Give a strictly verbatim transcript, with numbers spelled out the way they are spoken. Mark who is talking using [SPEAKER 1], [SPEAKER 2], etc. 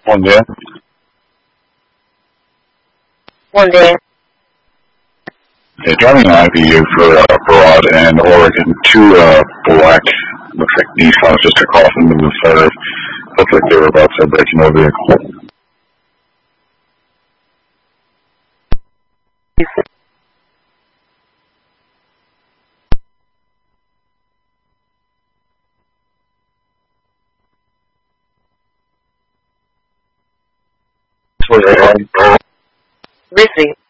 [SPEAKER 1] Bom dia.
[SPEAKER 2] Bom dia.
[SPEAKER 1] Yeah, driving an I B U for uh, Broad and Oregon, two uh, black, looks like Nissans just across into the serve. Looks like they were about to break into a vehicle.
[SPEAKER 2] Busy.